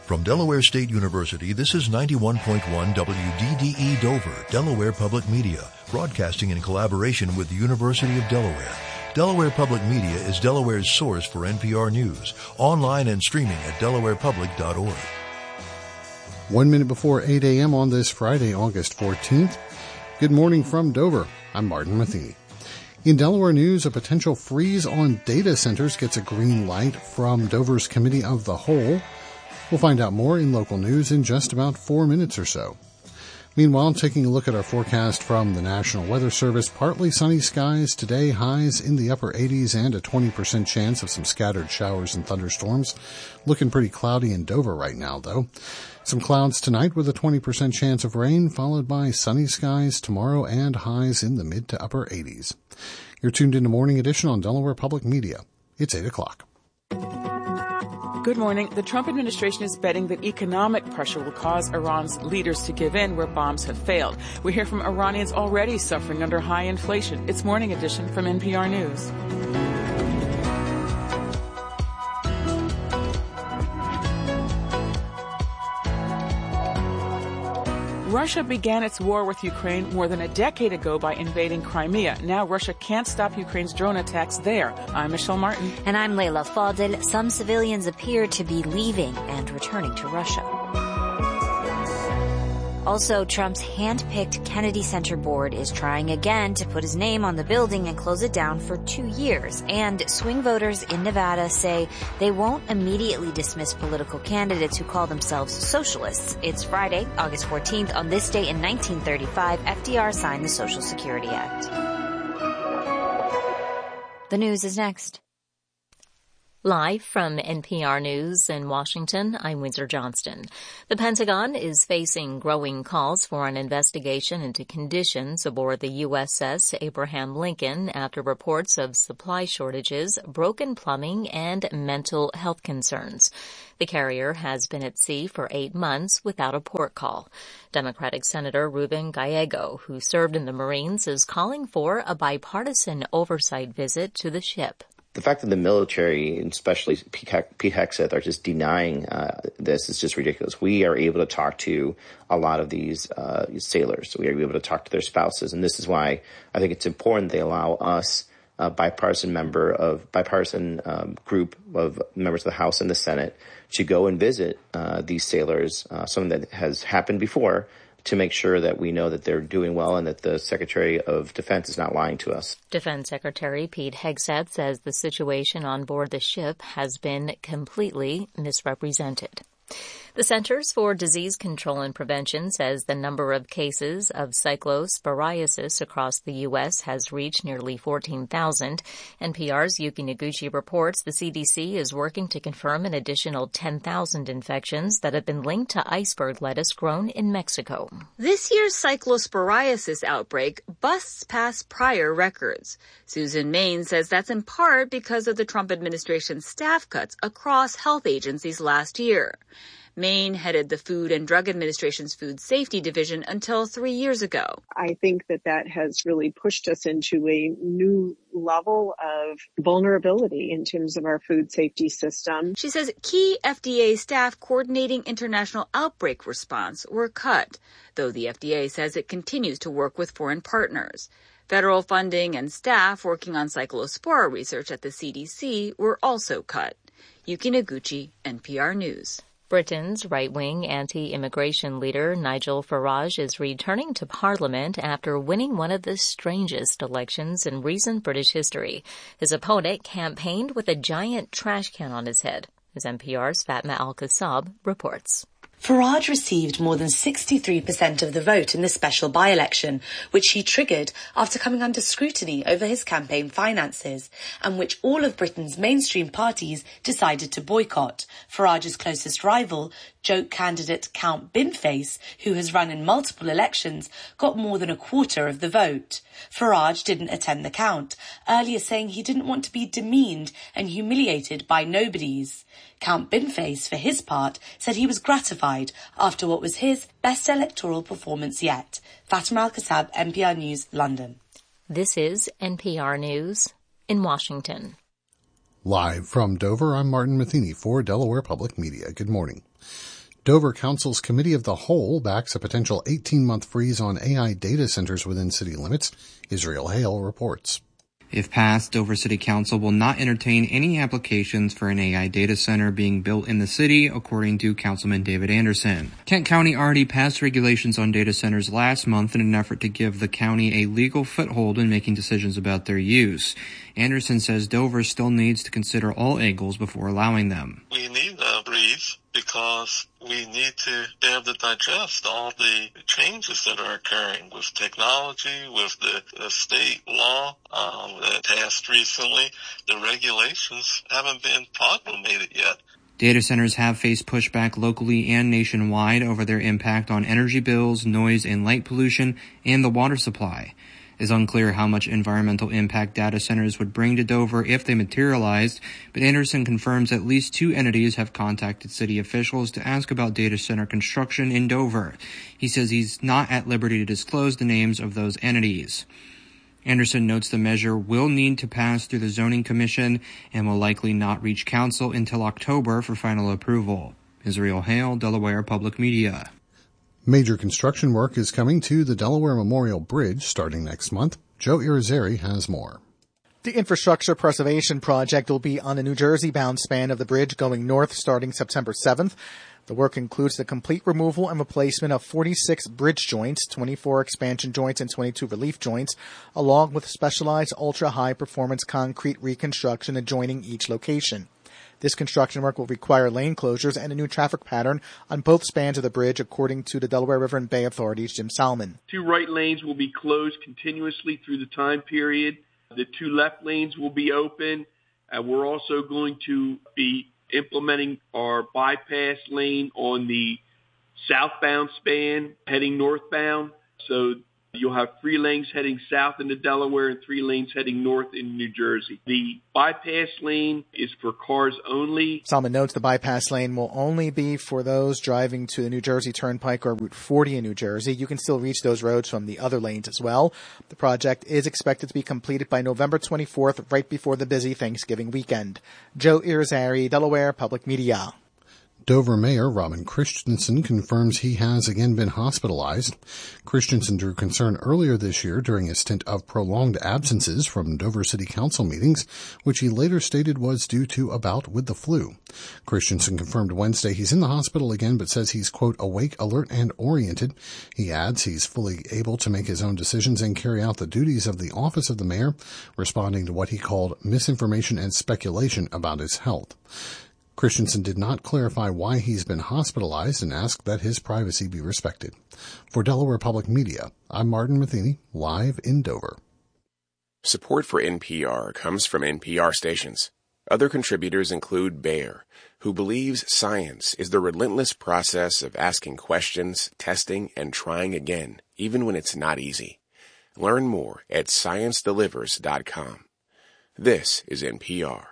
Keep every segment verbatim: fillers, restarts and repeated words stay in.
From Delaware State University, this is ninety-one point one W D D E Dover, Delaware Public Media, broadcasting in collaboration with the University of Delaware. Delaware Public Media is Delaware's source for N P R News, online and streaming at delaware public dot org. One minute before eight a.m. on this Friday, August fourteenth. Good morning from Dover. I'm Martin Matheny. In Delaware news, a potential freeze on data centers gets a green light from Dover's Committee of the Whole. We'll find out more in local news in just about four minutes or so. Meanwhile, taking a look at our forecast from the National Weather Service, partly sunny skies today, highs in the upper eighties and a twenty percent chance of some scattered showers and thunderstorms. Looking pretty cloudy in Dover right now, though. Some clouds tonight with a twenty percent chance of rain, followed by sunny skies tomorrow and highs in the mid to upper eighties. You're tuned into Morning Edition on Delaware Public Media. It's eight o'clock. Good morning. The Trump administration is betting that economic pressure will cause Iran's leaders to give in where bombs have failed. We hear from Iranians already suffering under high inflation. It's Morning Edition from N P R News. Russia began its war with Ukraine more than a decade ago by invading Crimea. Now Russia can't stop Ukraine's drone attacks there. I'm Michelle Martin. And I'm Leila Fadel. Some civilians appear to be leaving and returning to Russia. Also, Trump's hand-picked Kennedy Center board is trying again to put his name on the building and close it down for two years. And swing voters in Nevada say they won't immediately dismiss political candidates who call themselves socialists. It's Friday, August fourteenth. On this day in nineteen thirty-five, F D R signed the Social Security Act. The news is next. Live from N P R News in Washington, I'm Windsor Johnston. The Pentagon is facing growing calls for an investigation into conditions aboard the U S S Abraham Lincoln after reports of supply shortages, broken plumbing, and mental health concerns. The carrier has been at sea for eight months without a port call. Democratic Senator Ruben Gallego, who served in the Marines, is calling for a bipartisan oversight visit to the ship. The fact that the military, and especially Pete Hegseth, are just denying uh, this is just ridiculous. We are able to talk to a lot of these uh, sailors. We are able to talk to their spouses, and this is why I think it's important they allow us, a bipartisan member of bipartisan um, group of members of the House and the Senate, to go and visit uh, these sailors. Uh, something that has happened before, to make sure that we know that they're doing well and that the Secretary of Defense is not lying to us. Defense Secretary Pete Hegseth says the situation on board the ship has been completely misrepresented. The Centers for Disease Control and Prevention says the number of cases of cyclosporiasis across the U S has reached nearly fourteen thousand. N P R's Yuki Noguchi reports the C D C is working to confirm an additional ten thousand infections that have been linked to iceberg lettuce grown in Mexico. This year's cyclosporiasis outbreak busts past prior records. Susan Main says that's in part because of the Trump administration's staff cuts across health agencies last year. Maine headed the Food and Drug Administration's Food Safety Division until three years ago. I think that that has really pushed us into a new level of vulnerability in terms of our food safety system. She says key F D A staff coordinating international outbreak response were cut, though the F D A says it continues to work with foreign partners. Federal funding and staff working on cyclospora research at the C D C were also cut. Yuki Noguchi, N P R News. Britain's right-wing anti-immigration leader Nigel Farage is returning to Parliament after winning one of the strangest elections in recent British history. His opponent campaigned with a giant trash can on his head, as N P R's Fatma Al-Kassab reports. Farage received more than sixty-three percent of the vote in the special by-election, which he triggered after coming under scrutiny over his campaign finances, and which all of Britain's mainstream parties decided to boycott. Farage's closest rival, joke candidate Count Binface, who has run in multiple elections, got more than a quarter of the vote. Farage didn't attend the count, earlier saying he didn't want to be demeaned and humiliated by nobodies. Count Binface, for his part, said he was gratified after what was his best electoral performance yet. Fatima Al-Kassab, N P R News, London. This is N P R News in Washington. Live from Dover, I'm Martin Matheny for Delaware Public Media. Good morning. Dover Council's Committee of the Whole backs a potential eighteen-month freeze on A I data centers within city limits. Israel Hale reports. If passed, Dover City Council will not entertain any applications for an A I data center being built in the city, according to Councilman David Anderson. Kent County already passed regulations on data centers last month in an effort to give the county a legal foothold in making decisions about their use. Anderson says Dover still needs to consider all angles before allowing them. We need to breathe because we need to be able to digest all the changes that are occurring with technology, with the, the state law um, that passed recently. The regulations haven't been promulgated yet. Data centers have faced pushback locally and nationwide over their impact on energy bills, noise and light pollution, and the water supply. It's unclear how much environmental impact data centers would bring to Dover if they materialized, but Anderson confirms at least two entities have contacted city officials to ask about data center construction in Dover. He says he's not at liberty to disclose the names of those entities. Anderson notes the measure will need to pass through the Zoning Commission and will likely not reach council until October for final approval. Israel Hale, Delaware Public Media. Major construction work is coming to the Delaware Memorial Bridge starting next month. Joe Irizarry has more. The Infrastructure Preservation Project will be on a New Jersey-bound span of the bridge going north starting September seventh. The work includes the complete removal and replacement of forty-six bridge joints, twenty-four expansion joints, and twenty-two relief joints, along with specialized ultra-high-performance concrete reconstruction adjoining each location. This construction work will require lane closures and a new traffic pattern on both spans of the bridge, according to the Delaware River and Bay Authority's Jim Salmon. Two right lanes will be closed continuously through the time period. The two left lanes will be open. And we're also going to be implementing our bypass lane on the southbound span heading northbound. So you'll have three lanes heading south into Delaware and three lanes heading north in New Jersey. The bypass lane is for cars only. Salmon notes the bypass lane will only be for those driving to the New Jersey Turnpike or Route forty in New Jersey. You can still reach those roads from the other lanes as well. The project is expected to be completed by November twenty-fourth, right before the busy Thanksgiving weekend. Joe Irizarry, Delaware Public Media. Dover Mayor Robin Christensen confirms he has again been hospitalized. Christensen drew concern earlier this year during a stint of prolonged absences from Dover City Council meetings, which he later stated was due to a bout with the flu. Christensen confirmed Wednesday he's in the hospital again, but says he's, quote, awake, alert, and oriented. He adds he's fully able to make his own decisions and carry out the duties of the office of the mayor, responding to what he called misinformation and speculation about his health. Christensen did not clarify why he's been hospitalized and asked that his privacy be respected. For Delaware Public Media, I'm Martin Matheny, live in Dover. Support for N P R comes from N P R stations. Other contributors include Bayer, who believes science is the relentless process of asking questions, testing, and trying again, even when it's not easy. Learn more at science delivers dot com. This is N P R.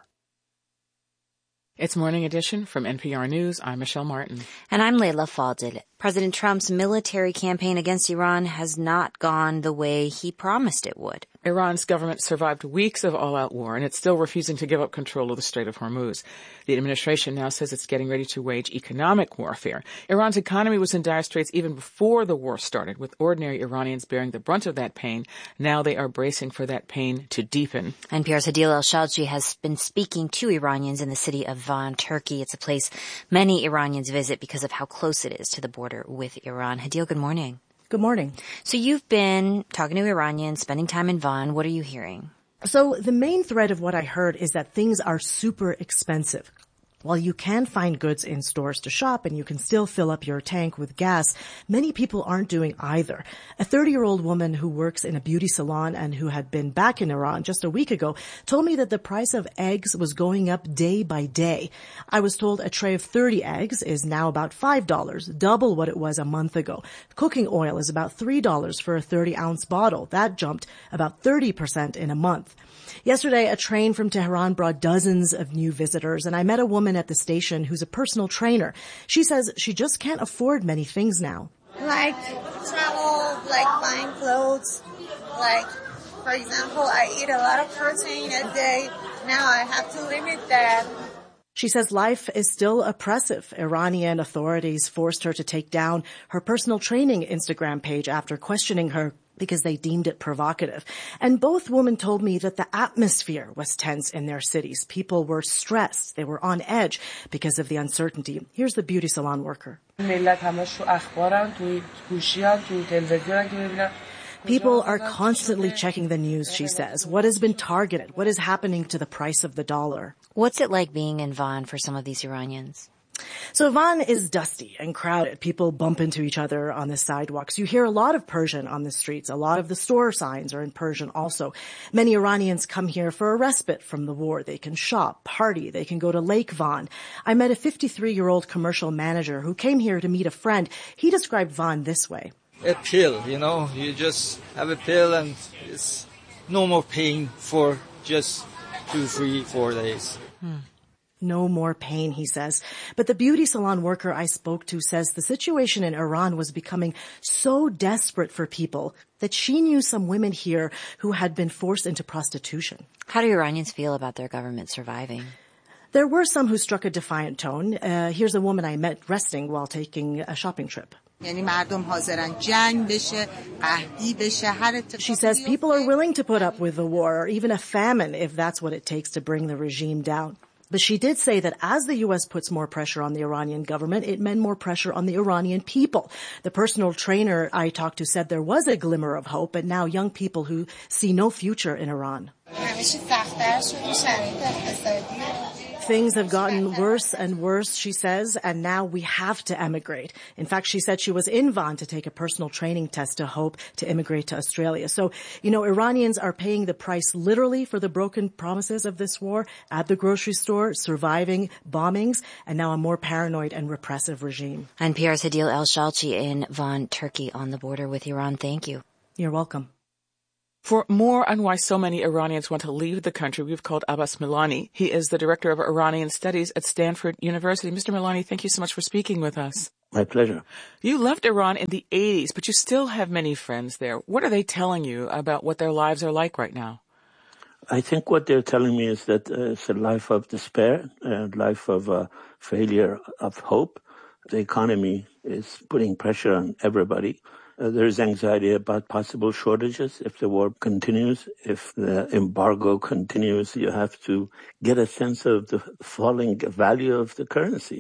It's Morning Edition from N P R News. I'm Michelle Martin. And I'm Layla Fadil. President Trump's military campaign against Iran has not gone the way he promised it would. Iran's government survived weeks of all-out war, and it's still refusing to give up control of the Strait of Hormuz. The administration now says it's getting ready to wage economic warfare. Iran's economy was in dire straits even before the war started, with ordinary Iranians bearing the brunt of that pain. Now they are bracing for that pain to deepen. N P R's Hadil El-Shalji has been speaking to Iranians in the city of Van, Turkey. It's a place many Iranians visit because of how close it is to the border with Iran. Hadil, good morning. Good morning. So you've been talking to Iranians, spending time in Van. What are you hearing? So the main thread of what I heard is that things are super expensive. While you can find goods in stores to shop and you can still fill up your tank with gas, many people aren't doing either. A thirty-year-old woman who works in a beauty salon and who had been back in Iran just a week ago told me that the price of eggs was going up day by day. I was told a tray of thirty eggs is now about five dollars, double what it was a month ago. Cooking oil is about three dollars for a thirty-ounce bottle. That jumped about thirty percent in a month. Yesterday, a train from Tehran brought dozens of new visitors, and I met a woman at the station who's a personal trainer. She says she just can't afford many things now. Like travel, like buying clothes. Like, for example, I eat a lot of protein a day. Now I have to limit that. She says life is still oppressive. Iranian authorities forced her to take down her personal training Instagram page after questioning her because they deemed it provocative. And both women told me that the atmosphere was tense in their cities. People were stressed. They were on edge because of the uncertainty. Here's the beauty salon worker. People are constantly checking the news, she says. What has been targeted? What is happening to the price of the dollar? What's it like being in Van for some of these Iranians? So Van is dusty and crowded. People bump into each other on the sidewalks. You hear a lot of Persian on the streets. A lot of the store signs are in Persian also. Many Iranians come here for a respite from the war. They can shop, party. They can go to Lake Van. I met a fifty-three-year-old commercial manager who came here to meet a friend. He described Van this way. A pill, you know, you just have a pill and it's no more pain for just two, three, four days. Hmm. No more pain, he says. But the beauty salon worker I spoke to says the situation in Iran was becoming so desperate for people that she knew some women here who had been forced into prostitution. How do Iranians feel about their government surviving? There were some who struck a defiant tone. Uh, here's a woman I met resting while taking a shopping trip. She says people are willing to put up with the war or even a famine if that's what it takes to bring the regime down. But she did say that as the U S puts more pressure on the Iranian government, it meant more pressure on the Iranian people. The personal trainer I talked to said there was a glimmer of hope, but now young people who see no future in Iran. Things have gotten worse and worse, she says, and now we have to emigrate. In fact, she said she was in Van to take a personal training test to hope to immigrate to Australia. So, you know, Iranians are paying the price literally for the broken promises of this war at the grocery store, surviving bombings, and now a more paranoid and repressive regime. N P R's Hadil El-Shalchi in Van, Turkey, on the border with Iran. Thank you. You're welcome. For more on why so many Iranians want to leave the country, we've called Abbas Milani. He is the director of Iranian Studies at Stanford University. Mister Milani, thank you so much for speaking with us. My pleasure. You left Iran in the eighties, but you still have many friends there. What are they telling you about what their lives are like right now? I think what they're telling me is that uh, it's a life of despair, a life of uh, failure of hope. The economy is putting pressure on everybody. Uh, there's anxiety about possible shortages if the war continues. If the embargo continues, you have to get a sense of the falling value of the currency.